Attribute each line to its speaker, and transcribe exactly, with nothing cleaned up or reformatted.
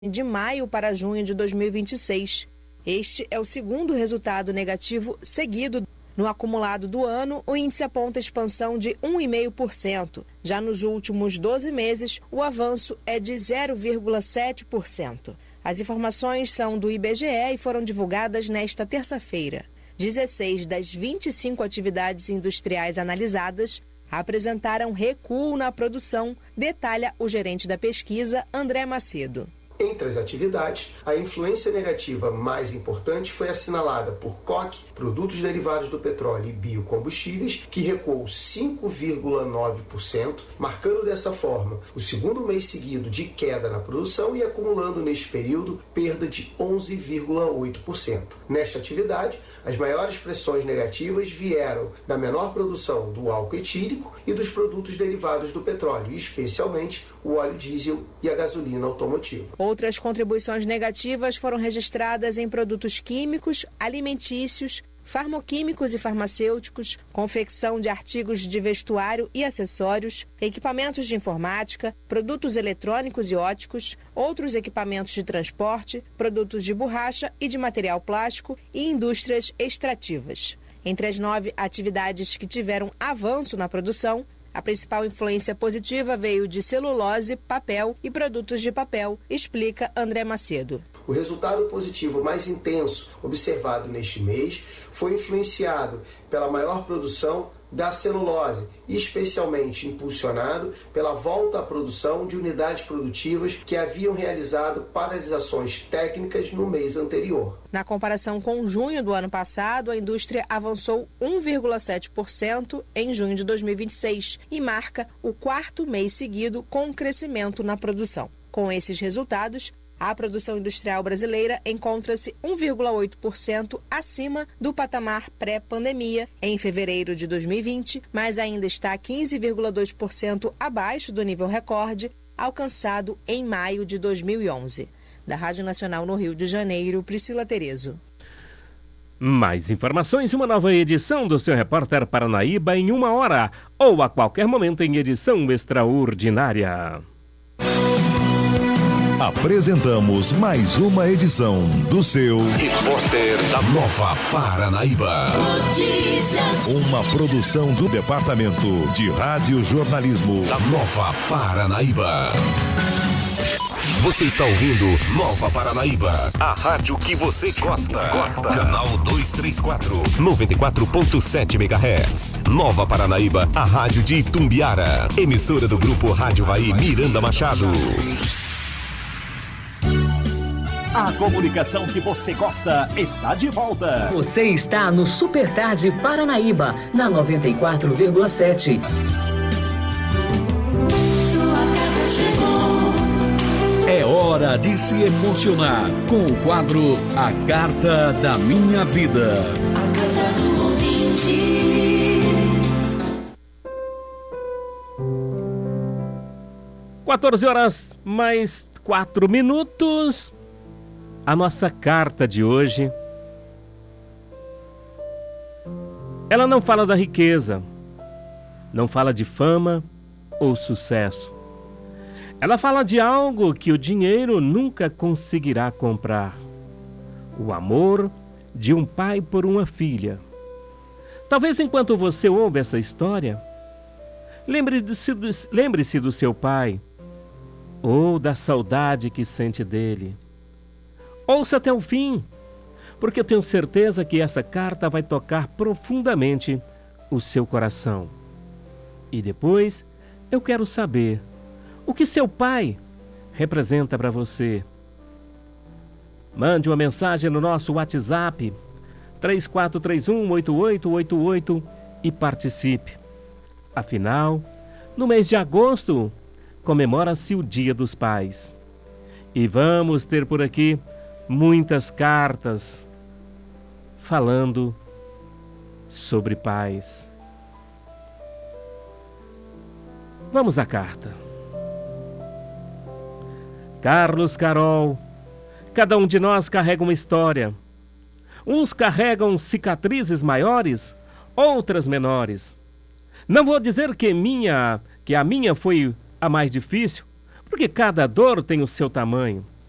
Speaker 1: de maio para junho de dois mil e vinte e seis. Este é o segundo resultado negativo seguido. No acumulado do ano, o índice aponta expansão de um vírgula cinco por cento. Já nos últimos doze meses, o avanço é de zero vírgula sete por cento. As informações são do I B G E e foram divulgadas nesta terça-feira. dezesseis das vinte e cinco atividades industriais analisadas apresentaram recuo na produção, detalha o gerente da pesquisa, André Macedo.
Speaker 2: Entre as atividades, a influência negativa mais importante foi assinalada por coque, produtos derivados do petróleo e biocombustíveis, que recuou cinco vírgula nove por cento, marcando dessa forma o segundo mês seguido de queda na produção e acumulando neste período perda de onze vírgula oito por cento. Nesta atividade, as maiores pressões negativas vieram da menor produção do álcool etílico e dos produtos derivados do petróleo, especialmente o óleo diesel e a gasolina automotiva.
Speaker 1: Outras contribuições negativas foram registradas em produtos químicos, alimentícios, farmoquímicos e farmacêuticos, confecção de artigos de vestuário e acessórios, equipamentos de informática, produtos eletrônicos e óticos, outros equipamentos de transporte, produtos de borracha e de material plástico e indústrias extrativas. Entre as nove atividades que tiveram avanço na produção, a principal influência positiva veio de celulose, papel e produtos de papel, explica André Macedo.
Speaker 2: O resultado positivo mais intenso observado neste mês foi influenciado pela maior produção da celulose, especialmente impulsionado pela volta à produção de unidades produtivas que haviam realizado paralisações técnicas no mês anterior.
Speaker 1: Na comparação com junho do ano passado, a indústria avançou um vírgula sete por cento em junho de dois mil e vinte e seis e marca o quarto mês seguido com crescimento na produção. Com esses resultados, a produção industrial brasileira encontra-se um vírgula oito por cento acima do patamar pré-pandemia em fevereiro de dois mil e vinte, mas ainda está quinze vírgula dois por cento abaixo do nível recorde alcançado em maio de dois mil e onze. Da Rádio Nacional no Rio de Janeiro, Priscila Terezo.
Speaker 3: Mais informações, uma nova edição do seu Repórter Paranaíba em uma hora ou a qualquer momento em edição extraordinária.
Speaker 4: Apresentamos mais uma edição do seu
Speaker 5: Repórter da Nova Paranaíba.
Speaker 4: Notícias. Uma produção do Departamento de Rádio Jornalismo
Speaker 5: da Nova Paranaíba. Você está ouvindo Nova Paranaíba, a rádio que você gosta. gosta. Canal duzentos e trinta e quatro, noventa e quatro ponto sete megahertz. Nova Paranaíba, a rádio de Itumbiara. Emissora do Grupo Rádio Vai Miranda Machado.
Speaker 6: A comunicação que você gosta está de volta.
Speaker 7: Você está no Super Tarde Paranaíba, na noventa e quatro vírgula sete.
Speaker 8: Sua carta chegou.
Speaker 6: É hora de se emocionar com o quadro A Carta da Minha Vida.
Speaker 8: A carta do ouvinte.
Speaker 3: quatorze horas mais quatro minutos. A nossa carta de hoje, ela não fala da riqueza, não fala de fama ou sucesso. Ela fala de algo que o dinheiro nunca conseguirá comprar: o amor de um pai por uma filha. Talvez enquanto você ouve essa história, lembre-se do, lembre-se do seu pai ou da saudade que sente dele. Ouça até o fim, porque eu tenho certeza que essa carta vai tocar profundamente o seu coração. E depois, eu quero saber o que seu pai representa para você. Mande uma mensagem no nosso WhatsApp três quatro três um, oito oito oito oito e participe. Afinal, no mês de agosto, comemora-se o Dia dos Pais. E vamos ter por aqui muitas cartas falando sobre pais. Vamos à carta. Carlos, Carol, cada um de nós carrega uma história. Uns carregam cicatrizes maiores, outras menores. Não vou dizer que minha, que a minha foi a mais difícil, porque cada dor tem o seu tamanho.